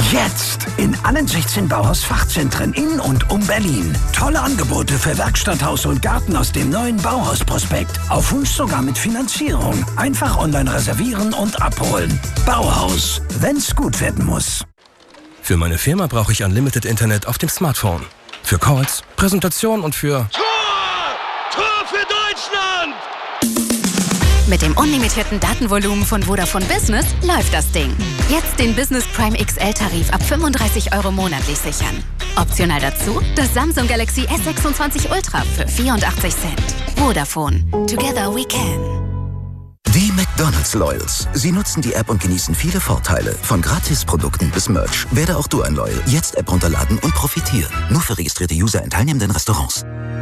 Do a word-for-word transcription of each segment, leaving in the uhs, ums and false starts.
Jetzt in allen sechzehn Bauhaus-Fachzentren in und um Berlin. Tolle Angebote für Werkstatt, Haus und Garten aus dem neuen Bauhaus-Prospekt. Auf Wunsch sogar mit Finanzierung. Einfach online reservieren und abholen. Bauhaus, wenn's gut werden muss. Für meine Firma brauche ich Unlimited Internet auf dem Smartphone. Für Calls, Präsentation und für... Tor! Tor für Deutschland! Mit dem unlimitierten Datenvolumen von Vodafone Business läuft das Ding. Jetzt den Business Prime X L-Tarif ab fünfunddreißig Euro monatlich sichern. Optional dazu das Samsung Galaxy S sechsundzwanzig Ultra für vierundachtzig Cent. Vodafone. Together we can. Die McDonald's Loyals. Sie nutzen die App und genießen viele Vorteile. Von Gratisprodukten bis Merch. Werde auch du ein Loyal. Jetzt App runterladen und profitieren. Nur für registrierte User in teilnehmenden Restaurants.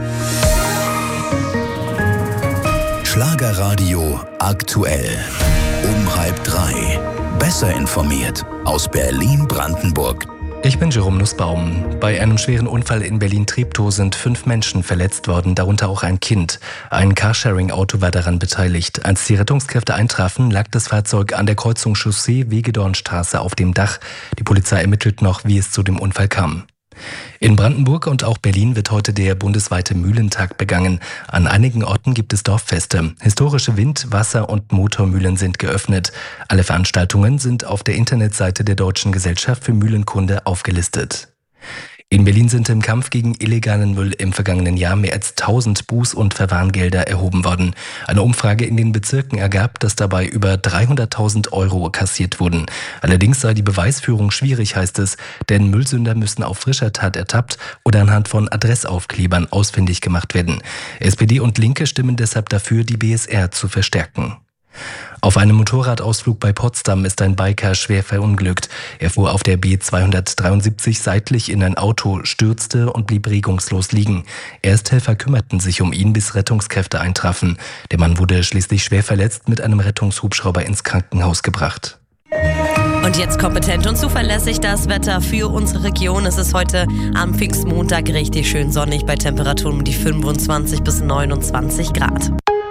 Schlagerradio aktuell. Um halb drei. Besser informiert aus Berlin-Brandenburg. Ich bin Jerome Nussbaum. Bei einem schweren Unfall in Berlin-Treptow sind fünf Menschen verletzt worden, darunter auch ein Kind. Ein Carsharing-Auto war daran beteiligt. Als die Rettungskräfte eintrafen, lag das Fahrzeug an der Kreuzung Chaussee-Wegedornstraße auf dem Dach. Die Polizei ermittelt noch, wie es zu dem Unfall kam. In Brandenburg und auch Berlin wird heute der bundesweite Mühlentag begangen. An einigen Orten gibt es Dorffeste. Historische Wind-, Wasser- und Motormühlen sind geöffnet. Alle Veranstaltungen sind auf der Internetseite der Deutschen Gesellschaft für Mühlenkunde aufgelistet. In Berlin sind im Kampf gegen illegalen Müll im vergangenen Jahr mehr als tausend Buß- und Verwarngelder erhoben worden. Eine Umfrage in den Bezirken ergab, dass dabei über dreihunderttausend Euro kassiert wurden. Allerdings sei die Beweisführung schwierig, heißt es, denn Müllsünder müssen auf frischer Tat ertappt oder anhand von Adressaufklebern ausfindig gemacht werden. S P D und Linke stimmen deshalb dafür, die B S R zu verstärken. Auf einem Motorradausflug bei Potsdam ist ein Biker schwer verunglückt. Er fuhr auf der B zweihundertdreiundsiebzig seitlich in ein Auto, stürzte und blieb regungslos liegen. Ersthelfer kümmerten sich um ihn, bis Rettungskräfte eintrafen. Der Mann wurde schließlich schwer verletzt mit einem Rettungshubschrauber ins Krankenhaus gebracht. Und jetzt kompetent und zuverlässig das Wetter für unsere Region. Es ist heute am Pfingstmontag richtig schön sonnig bei Temperaturen um die fünfundzwanzig bis neunundzwanzig Grad.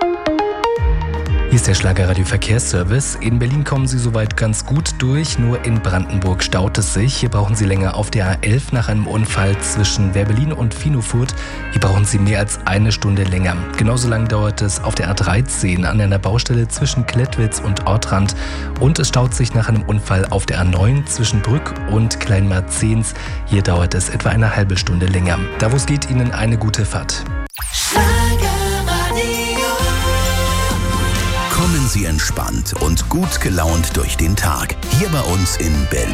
Hier ist der Schlagerradio Verkehrsservice. In Berlin kommen Sie soweit ganz gut durch, nur in Brandenburg staut es sich. Hier brauchen Sie länger auf der A elf nach einem Unfall zwischen Wehrberlin und Finofurt. Hier brauchen Sie mehr als eine Stunde länger. Genauso lang dauert es auf der A dreizehn an einer Baustelle zwischen Klettwitz und Ortrand. Und es staut sich nach einem Unfall auf der A neun zwischen Brück und Kleinmarzens. Hier dauert es etwa eine halbe Stunde länger. Da wo es geht, Ihnen eine gute Fahrt. Kommen Sie entspannt und gut gelaunt durch den Tag. Hier bei uns in Berlin.